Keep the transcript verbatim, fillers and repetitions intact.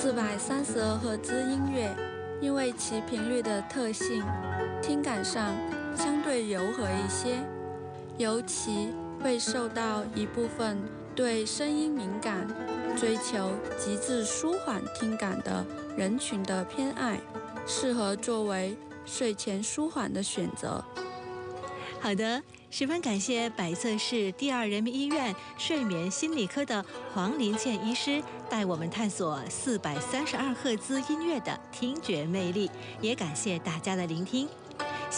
四百三十二赫兹音乐，因为其频率的特性，听感上相对柔和一些，尤其会受到一部分对声音敏感、追求极致舒缓听感的人群的偏爱，适合作为睡前舒缓的选择。 好的，十分感谢百测市第二人民医院睡眠心理科的黄林倩医师带我们探索四百三十二赫兹音乐的听觉魅力，也感谢大家的聆听。